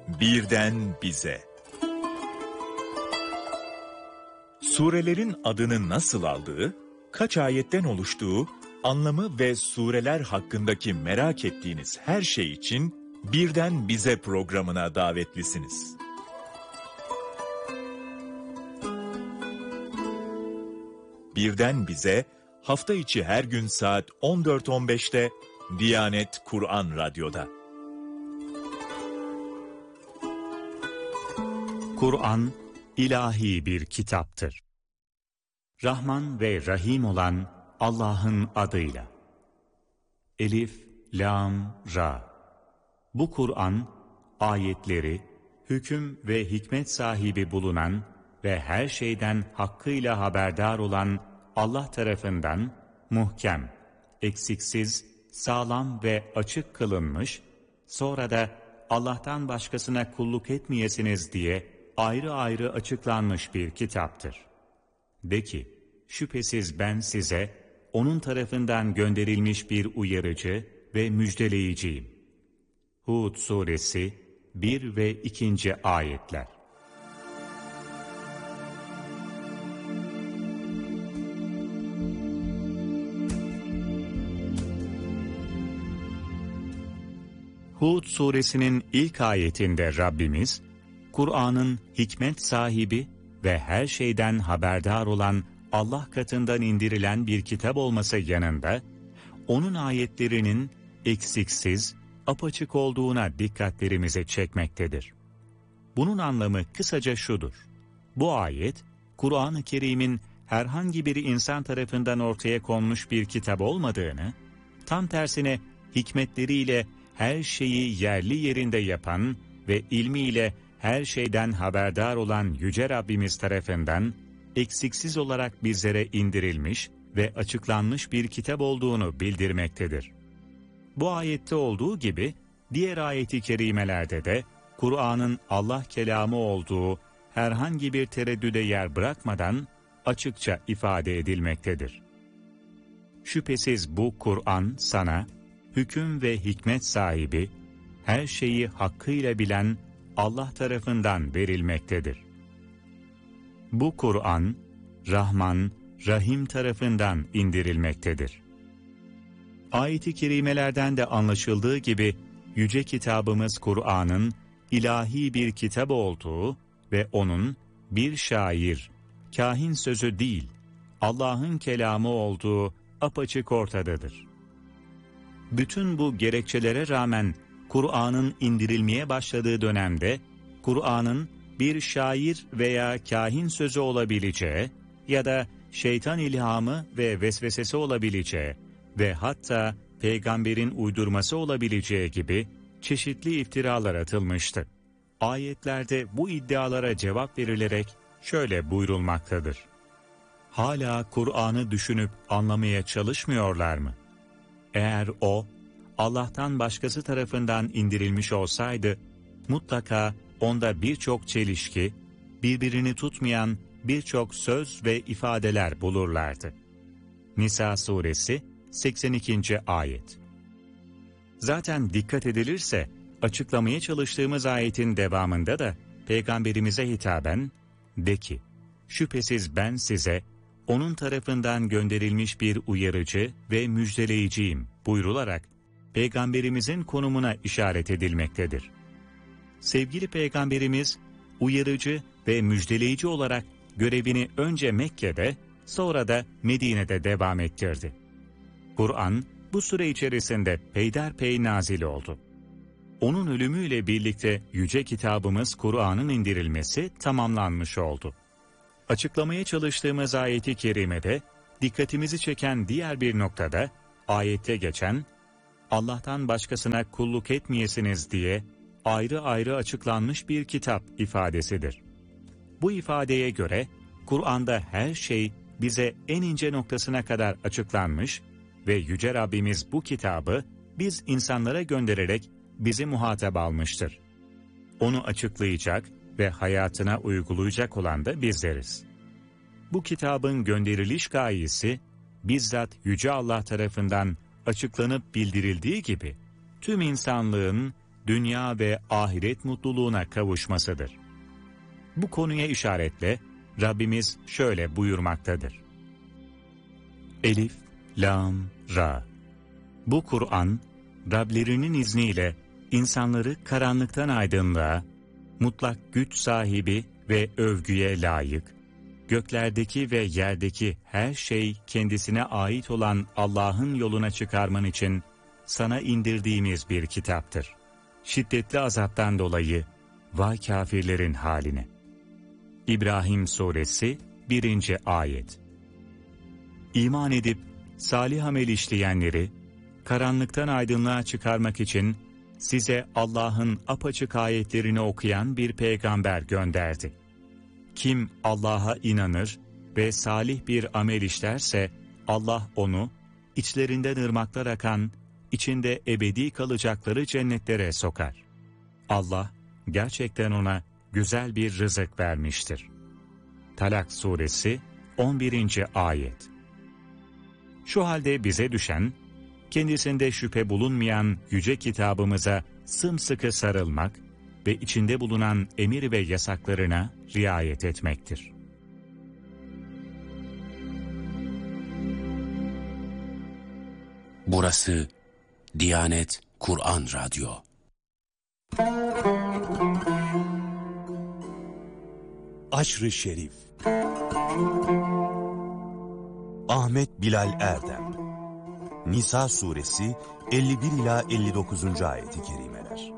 Birden bize. Surelerin adını nasıl aldığı, kaç ayetten oluştuğu, anlamı ve sureler hakkındaki merak ettiğiniz her şey için Birden Bize programına davetlisiniz. Birden Bize, hafta içi her gün saat 14.15'te Diyanet Kur'an Radyo'da. Kur'an, ilahi bir kitaptır. Rahman ve Rahim olan Allah'ın adıyla. Elif, Lam, Ra. Bu Kur'an, ayetleri, hüküm ve hikmet sahibi bulunan ve her şeyden hakkıyla haberdar olan Allah tarafından muhkem, eksiksiz, sağlam ve açık kılınmış, sonra da Allah'tan başkasına kulluk etmeyesiniz diye ayrı ayrı açıklanmış bir kitaptır. De ki, şüphesiz ben size onun tarafından gönderilmiş bir uyarıcı ve müjdeleyiciyim. Hud suresi 1 ve 2. ayetler. Hud suresinin ilk ayetinde Rabbimiz, Kur'an'ın hikmet sahibi ve her şeyden haberdar olan Allah katından indirilen bir kitap olması yanında, onun ayetlerinin eksiksiz, apaçık olduğuna dikkatlerimizi çekmektedir. Bunun anlamı kısaca şudur: bu ayet, Kur'an-ı Kerim'in herhangi bir insan tarafından ortaya konmuş bir kitap olmadığını, tam tersine hikmetleriyle her şeyi yerli yerinde yapan ve ilmiyle her şeyden haberdar olan Yüce Rabbimiz tarafından eksiksiz olarak bizlere indirilmiş ve açıklanmış bir kitap olduğunu bildirmektedir. Bu ayette olduğu gibi diğer ayet-i kerimelerde de Kur'an'ın Allah kelamı olduğu herhangi bir tereddüde yer bırakmadan açıkça ifade edilmektedir. Şüphesiz bu Kur'an sana hüküm ve hikmet sahibi, her şeyi hakkıyla bilen Allah tarafından verilmektedir. Bu Kur'an, Rahman, Rahim tarafından indirilmektedir. Ayet-i kerimelerden de anlaşıldığı gibi, yüce kitabımız Kur'an'ın ilahi bir kitap olduğu ve onun bir şair, kahin sözü değil, Allah'ın kelamı olduğu apaçık ortadadır. Bütün bu gerekçelere rağmen Kur'an'ın indirilmeye başladığı dönemde, Kur'an'ın bir şair veya kahin sözü olabileceği ya da şeytan ilhamı ve vesvesesi olabileceği ve hatta peygamberin uydurması olabileceği gibi çeşitli iftiralar atılmıştı. Ayetlerde bu iddialara cevap verilerek şöyle buyurulmaktadır: hala Kur'an'ı düşünüp anlamaya çalışmıyorlar mı? Eğer o, Allah'tan başkası tarafından indirilmiş olsaydı, mutlaka onda birçok çelişki, birbirini tutmayan birçok söz ve ifadeler bulurlardı. Nisa suresi 82. ayet. Zaten dikkat edilirse, açıklamaya çalıştığımız ayetin devamında da Peygamberimize hitaben, de ki, şüphesiz ben size onun tarafından gönderilmiş bir uyarıcı ve müjdeleyiciyim buyrularak, Peygamberimizin konumuna işaret edilmektedir. Sevgili Peygamberimiz, uyarıcı ve müjdeleyici olarak görevini önce Mekke'de, sonra da Medine'de devam ettirdi. Kur'an, bu süre içerisinde peyderpey nazil oldu. Onun ölümüyle birlikte yüce kitabımız Kur'an'ın indirilmesi tamamlanmış oldu. Açıklamaya çalıştığımız ayeti kerimede, dikkatimizi çeken diğer bir noktada, ayette geçen, Allah'tan başkasına kulluk etmeyesiniz diye ayrı ayrı açıklanmış bir kitap ifadesidir. Bu ifadeye göre, Kur'an'da her şey bize en ince noktasına kadar açıklanmış ve Yüce Rabbimiz bu kitabı biz insanlara göndererek bizi muhatap almıştır. Onu açıklayacak ve hayatına uygulayacak olan da bizleriz. Bu kitabın gönderiliş gayesi, bizzat Yüce Allah tarafından açıklanıp bildirildiği gibi, tüm insanlığın dünya ve ahiret mutluluğuna kavuşmasıdır. Bu konuya işaretle Rabbimiz şöyle buyurmaktadır. Elif, Lam, Ra. Bu Kur'an, Rablerinin izniyle insanları karanlıktan aydınlığa, mutlak güç sahibi ve övgüye layık, göklerdeki ve yerdeki her şey kendisine ait olan Allah'ın yoluna çıkarman için sana indirdiğimiz bir kitaptır. Şiddetli azaptan dolayı vay kafirlerin haline. İbrahim Suresi 1. Ayet. İman edip salih amel işleyenleri karanlıktan aydınlığa çıkarmak için size Allah'ın apaçık ayetlerini okuyan bir peygamber gönderdi. Kim Allah'a inanır ve salih bir amel işlerse Allah onu içlerinden ırmaklar akan, içinde ebedi kalacakları cennetlere sokar. Allah gerçekten ona güzel bir rızık vermiştir. Talak Suresi 11. Ayet. Şu halde bize düşen, kendisinde şüphe bulunmayan yüce kitabımıza sımsıkı sarılmak ve içinde bulunan emir ve yasaklarına riayet etmektir. Burası Diyanet Kur'an Radyo. Aşr-ı Şerif. Ahmet Bilal Erdem. Nisa suresi 51 ila 59. ayet-i kerimeler.